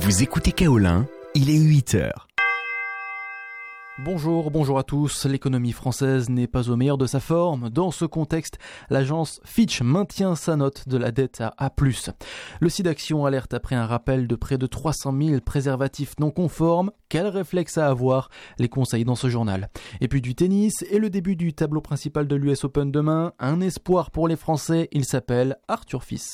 Vous écoutez Kaolin, il est 8h. Bonjour à tous. L'économie française n'est pas au meilleur de sa forme. Dans ce contexte, l'agence Fitch maintient sa note de la dette à A+. Le SIDAction alerte après un rappel de près de 300 000 préservatifs non conformes. Quel réflexe à avoir? Les conseils dans ce journal. Et puis du tennis et le début du tableau principal de l'US Open demain. Un espoir pour les Français, il s'appelle Arthur Fils.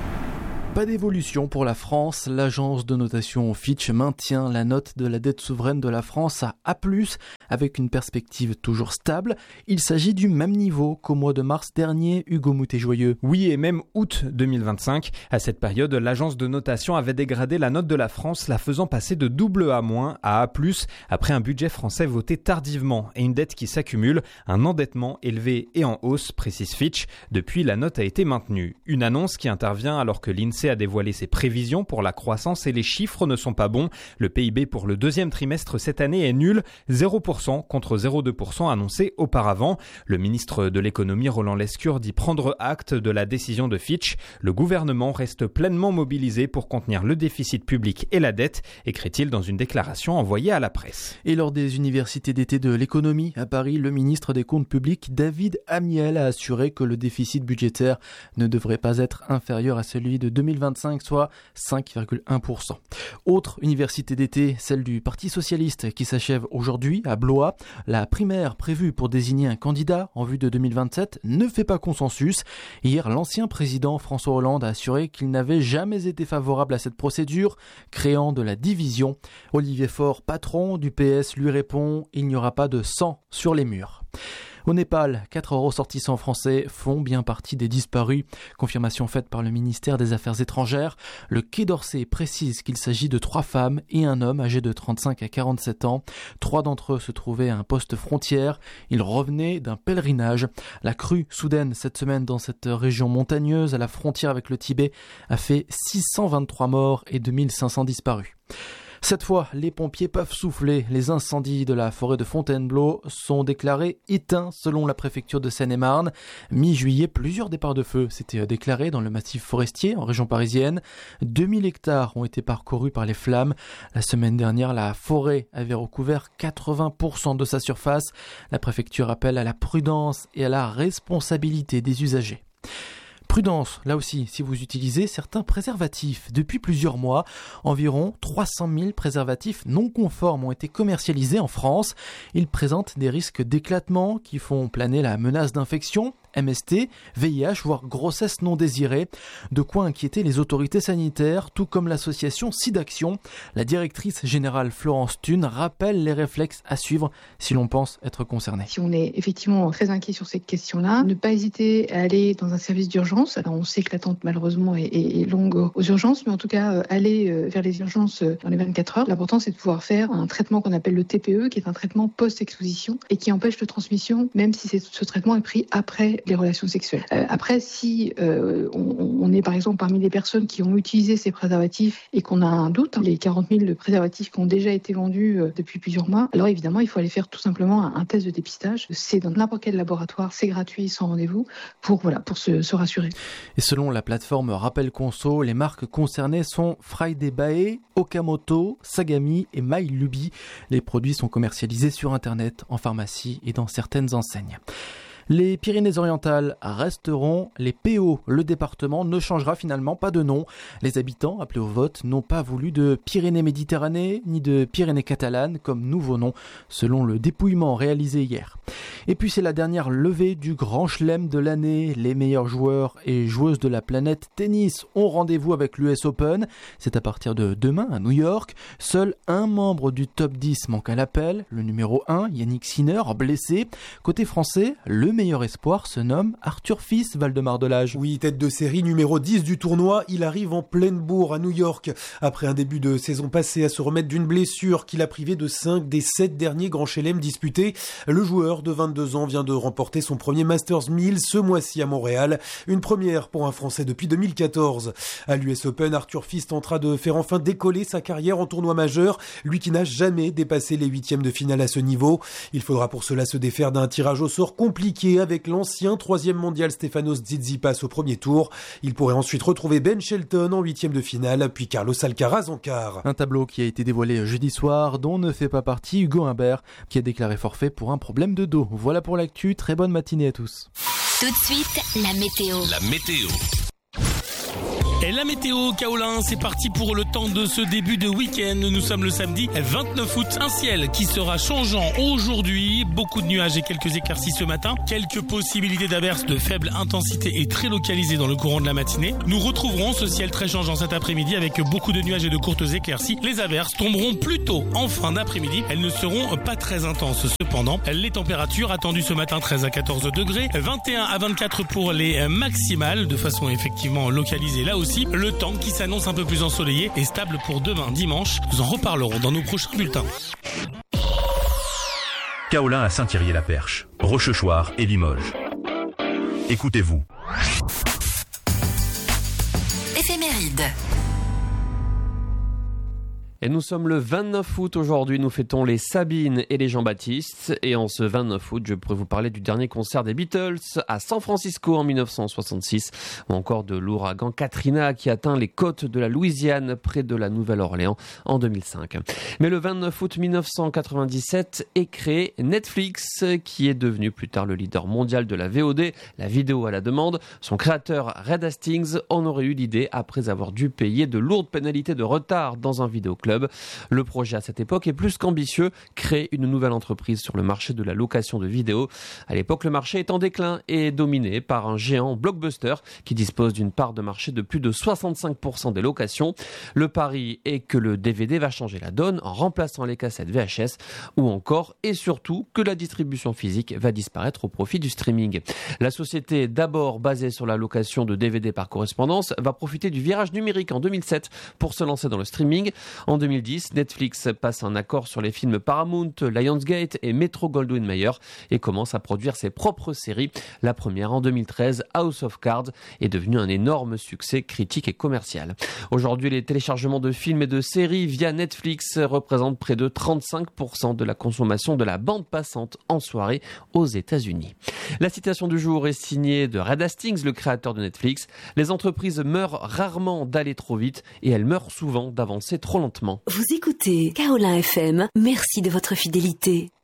Pas d'évolution pour la France. L'agence de notation Fitch maintient la note de la dette souveraine de la France à A+, avec une perspective toujours stable. Il s'agit du même niveau qu'au mois de mars dernier, Hugo Moutet-Joyeux. Oui, et même août 2025. À cette période, l'agence de notation avait dégradé la note de la France, la faisant passer de AA- à A+, après un budget français voté tardivement et une dette qui s'accumule, un endettement élevé et en hausse, précise Fitch. Depuis, la note a été maintenue. Une annonce qui intervient alors que l'INSEE a dévoilé ses prévisions pour la croissance et les chiffres ne sont pas bons. Le PIB pour le deuxième trimestre cette année est nul, 0% contre 0,2% annoncé auparavant. Le ministre de l'économie Roland Lescure dit prendre acte de la décision de Fitch. Le gouvernement reste pleinement mobilisé pour contenir le déficit public et la dette, écrit-il dans une déclaration envoyée à la presse. Et lors des universités d'été de l'économie à Paris, le ministre des Comptes publics David Amiel a assuré que le déficit budgétaire ne devrait pas être inférieur à celui de 2025, soit 5,1%. Autre université d'été, celle du Parti Socialiste qui s'achève aujourd'hui à Blois. La primaire prévue pour désigner un candidat en vue de 2027 ne fait pas consensus. Hier, l'ancien président François Hollande a assuré qu'il n'avait jamais été favorable à cette procédure, créant de la division. Olivier Faure, patron du PS, lui répond « Il n'y aura pas de sang sur les murs ». Au Népal, 4 ressortissants français font bien partie des disparus. Confirmation faite par le ministère des Affaires étrangères. Le Quai d'Orsay précise qu'il s'agit de 3 femmes et un homme âgés de 35 à 47 ans. 3 d'entre eux se trouvaient à un poste frontière. Ils revenaient d'un pèlerinage. La crue soudaine cette semaine dans cette région montagneuse à la frontière avec le Tibet a fait 623 morts et 2500 disparus. Cette fois, les pompiers peuvent souffler. Les incendies de la forêt de Fontainebleau sont déclarés éteints selon la préfecture de Seine-et-Marne. Mi-juillet, plusieurs départs de feu s'étaient déclarés dans le massif forestier en région parisienne. 2000 hectares ont été parcourus par les flammes. La semaine dernière, la forêt avait recouvert 80% de sa surface. La préfecture appelle à la prudence et à la responsabilité des usagers. Prudence, là aussi, si vous utilisez certains préservatifs. Depuis plusieurs mois, environ 300 000 préservatifs non conformes ont été commercialisés en France. Ils présentent des risques d'éclatement qui font planer la menace d'infection, MST, VIH, voire grossesse non désirée. De quoi inquiéter les autorités sanitaires, tout comme l'association SIDAction. La directrice générale Florence Thune rappelle les réflexes à suivre si l'on pense être concerné. Si on est effectivement très inquiet sur cette question-là, ne pas hésiter à aller dans un service d'urgence. Alors on sait que l'attente malheureusement est longue aux urgences, mais en tout cas aller vers les urgences dans les 24 heures. L'important c'est de pouvoir faire un traitement qu'on appelle le TPE, qui est un traitement post-exposition et qui empêche la transmission, même si ce traitement est pris après les relations sexuelles. Après, si on est par exemple parmi les personnes qui ont utilisé ces préservatifs et qu'on a un doute, les 40 000 préservatifs qui ont déjà été vendus depuis plusieurs mois, alors évidemment il faut aller faire tout simplement un test de dépistage. C'est dans n'importe quel laboratoire, c'est gratuit, sans rendez-vous, pour se rassurer. Et selon la plateforme Rappel Conso, les marques concernées sont Friday Bae, Okamoto, Sagami et My Luby. Les produits sont commercialisés sur Internet, en pharmacie et dans certaines enseignes. Les Pyrénées-Orientales resteront les PO. Le département ne changera finalement pas de nom. Les habitants appelés au vote n'ont pas voulu de Pyrénées-Méditerranée ni de Pyrénées-Catalanes comme nouveau nom, selon le dépouillement réalisé hier. Et puis c'est la dernière levée du Grand Chelem de l'année. Les meilleurs joueurs et joueuses de la planète tennis ont rendez-vous avec l'US Open. C'est à partir de demain à New York. Seul un membre du top 10 manque à l'appel, le numéro 1, Yannick Sinner, blessé. Côté français, le meilleur espoir se nomme Arthur Fils, Valdemar Delage. Oui, tête de série numéro 10 du tournoi, il arrive en pleine bourre à New York. Après un début de saison passé à se remettre d'une blessure qui l'a privé de 5 des 7 derniers grands chelem disputés, le joueur de 22 ans vient de remporter son premier Masters 1000 ce mois-ci à Montréal. Une première pour un Français depuis 2014. À l'US Open, Arthur Fils tentera de faire enfin décoller sa carrière en tournoi majeur, lui qui n'a jamais dépassé les 8e de finale à ce niveau. Il faudra pour cela se défaire d'un tirage au sort compliqué compliqué avec l'ancien 3e mondial Stefanos Tsitsipas au premier tour. Il pourrait ensuite retrouver Ben Shelton en 8e de finale, puis Carlos Alcaraz en quart. Un tableau qui a été dévoilé jeudi soir, dont ne fait pas partie Hugo Humbert, qui a déclaré forfait pour un problème de dos. Voilà pour l'actu, très bonne matinée à tous. Tout de suite, la météo. La météo. Et la météo, Kaolin, c'est parti pour le temps de ce début de week-end. Nous sommes le samedi 29 août. Un ciel qui sera changeant aujourd'hui. Beaucoup de nuages et quelques éclaircies ce matin. Quelques possibilités d'averses de faible intensité et très localisées dans le courant de la matinée. Nous retrouverons ce ciel très changeant cet après-midi avec beaucoup de nuages et de courtes éclaircies. Les averses tomberont plus tôt en fin d'après-midi. Elles ne seront pas très intenses cependant. Les températures attendues ce matin 13 à 14 degrés. 21 à 24 pour les maximales de façon effectivement localisée là aussi. Le temps qui s'annonce un peu plus ensoleillé et stable pour demain dimanche. Nous en reparlerons dans nos prochains bulletins. Kaolin à Saint-Thierry-la-Perche, Rochechouart et Limoges. Écoutez-vous. Éphéméride. Et nous sommes le 29 août aujourd'hui, nous fêtons les Sabines et les Jean-Baptiste. Et en ce 29 août, je pourrais vous parler du dernier concert des Beatles à San Francisco en 1966, ou encore de l'ouragan Katrina qui atteint les côtes de la Louisiane près de la Nouvelle-Orléans en 2005. Mais le 29 août 1997 est créé Netflix, qui est devenu plus tard le leader mondial de la VOD, la vidéo à la demande. Son créateur, Reed Hastings, en aurait eu l'idée après avoir dû payer de lourdes pénalités de retard dans un vidéoclub. Le projet à cette époque est plus qu'ambitieux, créer une nouvelle entreprise sur le marché de la location de vidéos. À l'époque, le marché est en déclin et dominé par un géant Blockbuster qui dispose d'une part de marché de plus de 65% des locations. Le pari est que le DVD va changer la donne en remplaçant les cassettes VHS ou encore et surtout que la distribution physique va disparaître au profit du streaming. La société, d'abord basée sur la location de DVD par correspondance, va profiter du virage numérique en 2007 pour se lancer dans le streaming. En 2010, Netflix passe un accord sur les films Paramount, Lionsgate et Metro-Goldwyn-Mayer et commence à produire ses propres séries. La première en 2013, House of Cards, est devenue un énorme succès critique et commercial. Aujourd'hui, les téléchargements de films et de séries via Netflix représentent près de 35% de la consommation de la bande passante en soirée aux États-Unis. La citation du jour est signée de Reed Hastings, le créateur de Netflix. Les entreprises meurent rarement d'aller trop vite et elles meurent souvent d'avancer trop lentement. Vous écoutez Kaolin FM. Merci de votre fidélité.